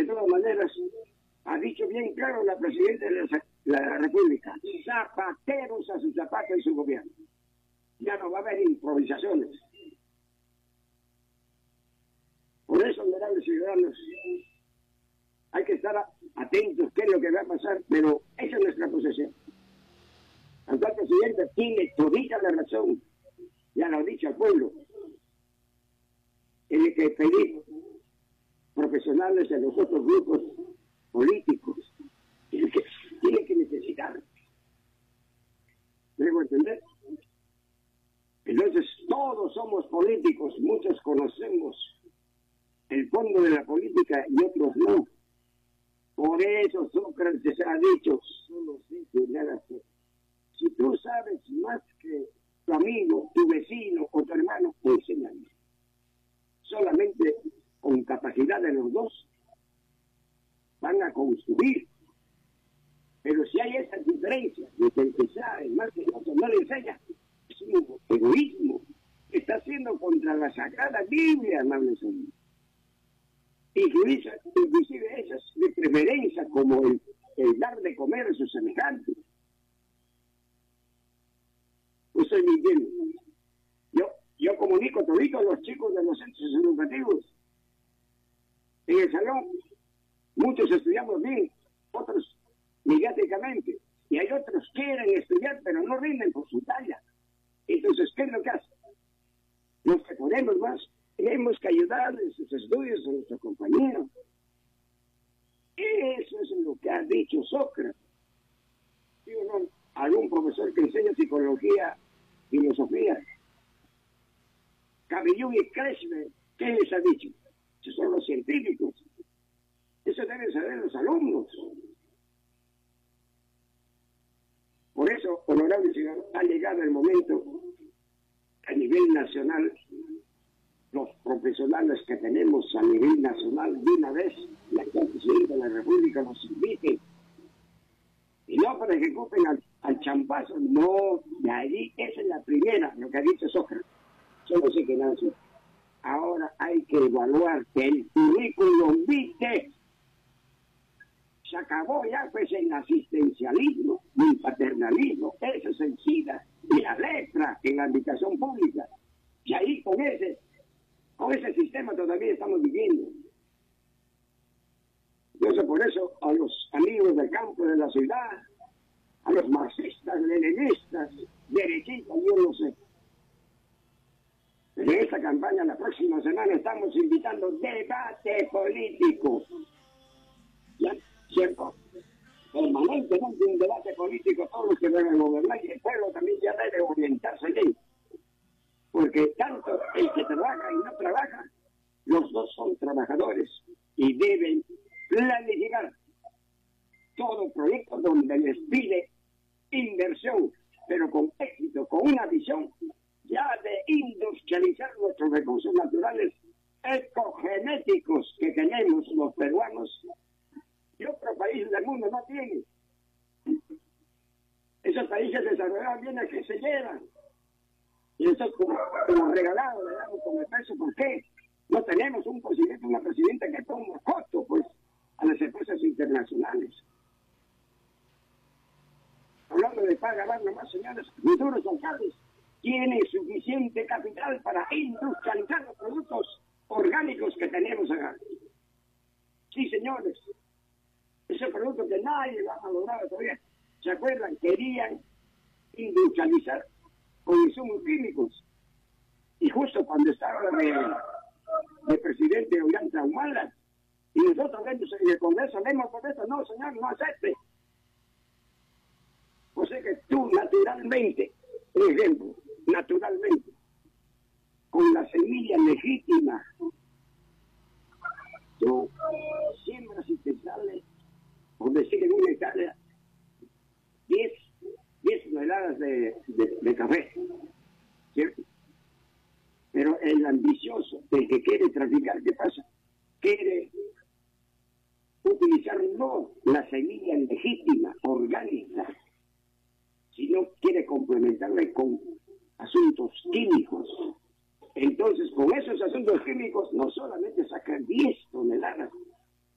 todas maneras, ha dicho bien claro la Presidenta de la República, zapateros a sus zapatos y su gobierno. Ya no va a haber improvisaciones. Por eso, honorables ciudadanos, hay que estar atentos qué es lo que va a pasar, pero esa es nuestra posesión. La actual Presidenta tiene todita la razón, ya lo ha dicho al pueblo. Tiene que pedir profesionales de los otros grupos políticos, tiene que necesitar. ¿Debo entender? Entonces, todos somos políticos, muchos conocemos el fondo de la política y otros no. Por eso Sócrates ha dicho, solo sé que nada sé. Si tú sabes más que tu amigo, tu vecino o tu hermano, enséñame. Solamente con capacidad de los dos van a construir. Pero si hay esa diferencia de que el que sabe más que el otro no le enseña, es un egoísmo. Está haciendo contra la Sagrada Biblia, amables amigos. Inclusive esas de preferencia como el dar de comer a sus semejantes. Pues estoy mintiendo. Yo comunico todito a los chicos de los centros educativos. En el salón, muchos estudiamos bien, otros mediáticamente, y hay otros que quieren estudiar, pero no rinden por su talla. Entonces, ¿qué es lo que hacen? Los que podemos más, tenemos que ayudar en sus estudios a nuestros compañeros. Eso es lo que ha dicho Sócrates. ¿Sí o no? Algún profesor que enseña psicología, filosofía, Cabellón y Kretschmer, ¿qué les ha dicho? Esos son los científicos. Eso deben saber los alumnos. Por eso, honorable ciudadano, ha llegado el momento a nivel nacional, los profesionales que tenemos a nivel nacional, de una vez, la Presidenta de la República nos invite, y no para que ocupen al champazo, no, de allí, esa es la primera, lo que ha dicho Sócrates. Solo sé que nace. Ahora hay que evaluar que el currículum vitae se acabó ya pues el asistencialismo, el paternalismo, eso es el SIDA y la letra en la educación pública. Y ahí con ese sistema todavía estamos viviendo. Entonces por eso a los amigos del campo de la ciudad, a los marxistas, leninistas, derechistas, yo no sé. En esta campaña, la próxima semana, estamos invitando debate político. ¿Ya? ¿Cierto? Permanentemente un debate político, todos los que deben gobernar, y el pueblo también ya debe orientarse en él. Porque tanto el que trabaja y no trabaja, los dos son trabajadores y deben planificar todo proyecto donde les pide inversión, pero con éxito, con una visión ya de industrializar nuestros recursos naturales ecogenéticos que tenemos los peruanos y otros países del mundo no tienen. Esos países desarrollados vienen que se llevan y eso es como regalado, le damos con el peso. ¿Por qué? No tenemos un presidente, una presidenta que toma costo pues a las empresas internacionales. Hablando de pagar nomás, señores, futuros alcaldes tienen suficiente capital para industrializar los productos orgánicos que tenemos acá. Sí, señores, ese producto que nadie lo ha logrado todavía. ¿Se acuerdan? Querían industrializar con insumos químicos. Y justo cuando estaba de presidente Ollanta Humala, y nosotros vemos en el Congreso, vemos por eso, no, señor, no acepte. O sea que tú naturalmente, por ejemplo, naturalmente, con la semilla legítima, tú siembras y te sale, por decir en una hectárea, 10 toneladas de café, ¿cierto? Pero el ambicioso, el que quiere traficar, ¿qué pasa? Quiere utilizar no la semilla legítima, orgánica, sino quiere complementarla con asuntos químicos. Entonces, con esos asuntos químicos, no solamente sacan 10 toneladas,